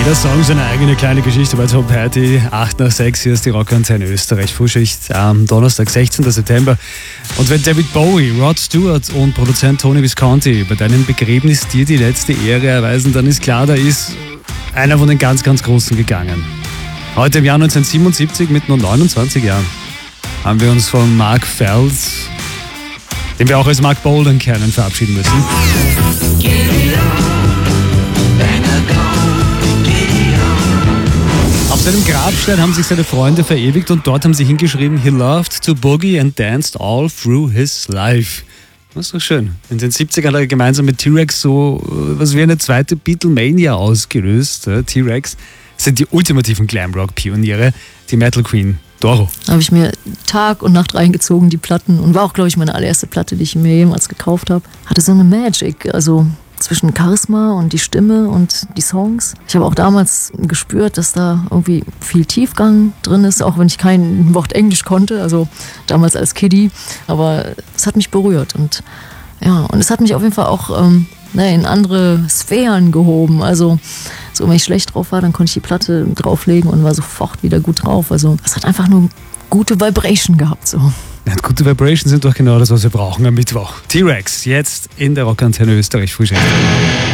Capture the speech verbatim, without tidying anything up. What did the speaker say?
Jeder Song ist eine eigene kleine Geschichte bei Tom Petty. acht nach sechs, hier ist die Rockantenne Österreich. Frühschicht am Donnerstag, sechzehnten September. Und wenn David Bowie, Rod Stewart und Produzent Tony Visconti bei deinem Begräbnis dir die letzte Ehre erweisen, dann ist klar, da ist einer von den ganz, ganz Großen gegangen. Heute im Jahr neunzehnhundertsiebenundsiebzig, mit nur neunundzwanzig Jahren, haben wir uns von Mark Fels, den wir auch als Mark Bolden kennen, verabschieden müssen. Auf seinem Grabstein haben sich seine Freunde verewigt und dort haben sie hingeschrieben: He loved to boogie and danced all through his life. Das ist doch schön. In den siebzigern hat er gemeinsam mit T-Rex so was wie eine zweite Beatlemania ausgelöst. T-Rex sind die ultimativen Glamrock-Pioniere, die Metal Queen Doro. Da habe ich mir Tag und Nacht reingezogen, die Platten. Und war auch, glaube ich, meine allererste Platte, die ich mir jemals gekauft habe. Hatte so eine Magic, also zwischen Charisma und die Stimme und die Songs. Ich habe auch damals gespürt, dass da irgendwie viel Tiefgang drin ist, auch wenn ich kein Wort Englisch konnte, also damals als Kiddie. Aber es hat mich berührt und ja, und es hat mich auf jeden Fall auch ähm, ne, in andere Sphären gehoben. Also so, wenn ich schlecht drauf war, dann konnte ich die Platte drauflegen und war sofort wieder gut drauf. Also es hat einfach nur gute Vibration gehabt, so. Ja, gute Vibrations sind doch genau das, was wir brauchen am Mittwoch. T-Rex, jetzt in der Rockantenne Österreich Frühschicht.